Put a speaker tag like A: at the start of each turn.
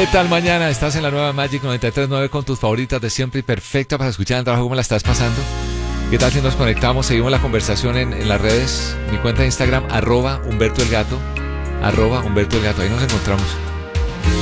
A: ¿Qué tal mañana? Estás en la nueva Magic 93.9 con tus favoritas de siempre y perfecta para escuchar en el trabajo. ¿Cómo la estás pasando? ¿Qué tal si nos conectamos? Seguimos la conversación en las redes. Mi cuenta de Instagram, @HumbertoElGato. Ahí nos encontramos.